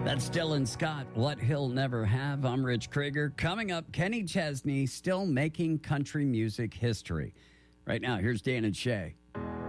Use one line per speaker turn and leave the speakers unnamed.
That's Dylan Scott, What He'll Never Have. I'm Rich Krieger. Coming up, Kenny Chesney still making country music history. Right now, here's Dan and Shay.